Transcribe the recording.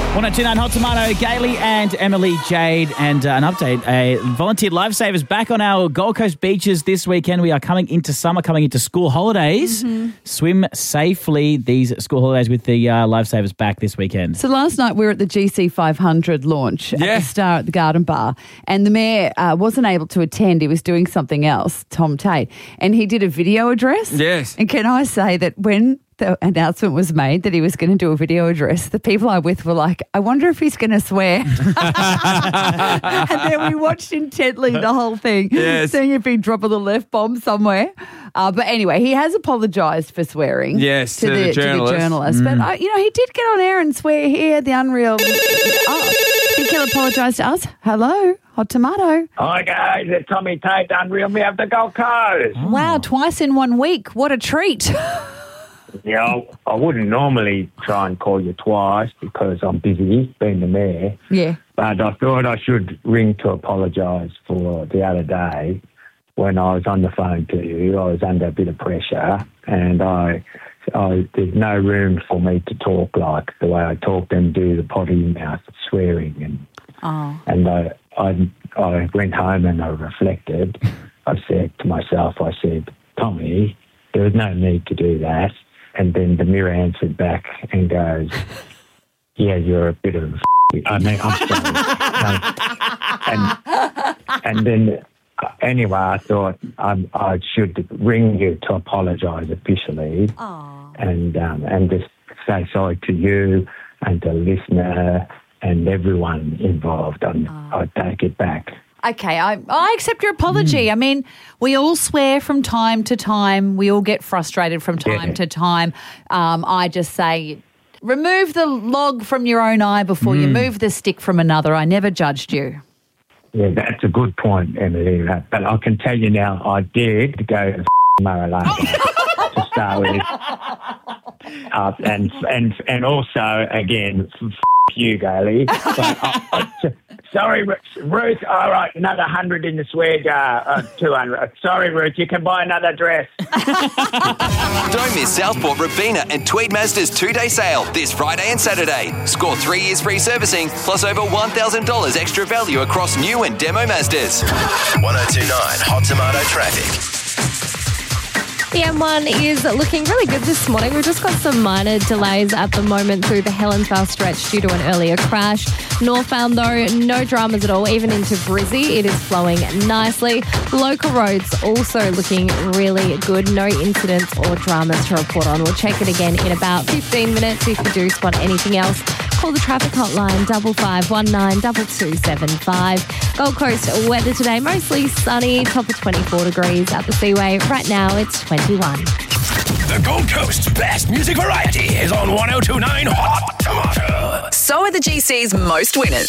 1029 Hot Tomato, Gailey and Emily Jade. And an update, volunteer lifesavers back on our Gold Coast beaches this weekend. We are coming into summer, coming into school holidays. Mm-hmm. Swim safely these school holidays with the lifesavers back this weekend. So last night we were at the GC 500 launch at the Star at the Garden Bar, and the mayor wasn't able to attend. He was doing something else, Tom Tate, and he did a video address. Yes. And can I say that when the announcement was made that he was going to do a video address, the people I'm with were like, I wonder if he's going to swear. And then we watched intently the whole thing, seeing if he'd drop a little F-bomb somewhere. But anyway, he has apologised for swearing to the journalist. But, he did get on air and swear here, the Unreal. I think he'll apologise to us. Hello, Hot Tomato. Hi, guys. It's Tommy Tate, Unreal Me of the Gold Coast. Oh. Wow, twice in 1 week. What a treat. Yeah, I wouldn't normally try and call you twice because I'm busy being the mayor. Yeah. But I thought I should ring to apologise for the other day when I was on the phone to you. I was under a bit of pressure and there's no room for me to talk like the way I talked and do the potty mouth swearing. And I went home and I reflected. I said to myself, Tommy, there was no need to do that. And then the mirror answered back and goes, yeah, you're a bit of I'm sorry. And then anyway, I thought I should ring you to apologise officially and just say sorry to you and the listener and everyone involved. I take it back. Okay, I accept your apology. I mean, we all swear from time to time. We all get frustrated from time to time. I just say, remove the log from your own eye before you move the stick from another. I never judged you. Yeah, that's a good point, Emily. But I can tell you now, I did go to Mar-a-Lago to start with. And also, again, you, Gailey. Sorry, Ruth. All right, another 100 in the swear jar. 200. Sorry, Ruth. You can buy another dress. Don't miss Southport, Robina and Tweed Mazda's 2-day sale this Friday and Saturday. Score 3 years free servicing plus over $1,000 extra value across new and demo Mazdas. 1029 Hot Tomato traffic. The M1 is looking really good this morning. We've just got some minor delays at the moment through the Helensvale stretch due to an earlier crash. Northbound, though, no dramas at all. Even into Brizzy, it is flowing nicely. Local roads also looking really good. No incidents or dramas to report on. We'll check it again in about 15 minutes. If you do spot anything else, call the traffic hotline 5519 2275. Gold Coast weather today, mostly sunny, top of 24 degrees at the Seaway. Right now, it's 21. The Gold Coast's best music variety is on 1029 Hot Tomato. So are the GC's most winners.